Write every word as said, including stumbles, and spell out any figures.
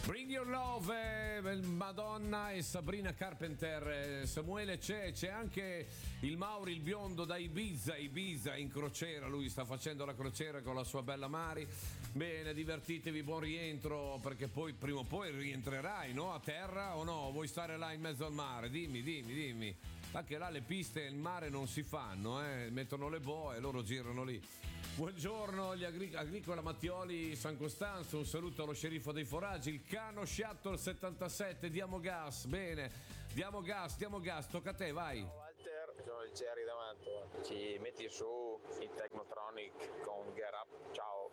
Bring Your Love, eh, Madonna e Sabrina Carpenter. eh, Samuele c'è, c'è anche il Mauri, il biondo da Ibiza, Ibiza in crociera, lui sta facendo la crociera con la sua bella Mari. Bene, divertitevi, buon rientro, perché poi prima o poi rientrerai, no? A terra o no? Vuoi stare là in mezzo al mare? Dimmi, dimmi, dimmi. Anche là le piste e il mare non si fanno, eh? Mettono le boe e loro girano lì. Buongiorno gli agri- Agricola Mattioli San Costanzo, un saluto allo sceriffo dei foraggi, il Cano Shuttle settantasette, diamo gas, bene, diamo gas, diamo gas, tocca a te, vai. Ciao Walter, sono il Jerry da Mantova. Ci metti su il Technotronic con Get Up, ciao.